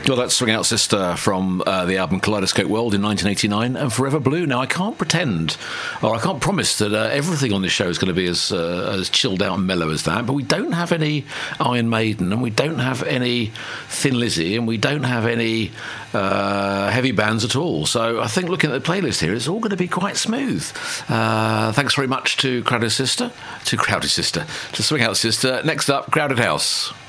Well, that's Swing Out Sister from the album Kaleidoscope World in 1989 and Forever Blue. Now, I can't pretend, or I can't promise that everything on this show is going to be as chilled out and mellow as that, but we don't have any Iron Maiden, and we don't have any Thin Lizzy, and we don't have any heavy bands at all. So I think looking at the playlist here, it's all going to be quite smooth. Thanks very much to Crowded Sister, to Swing Out Sister. Next up, Crowded House.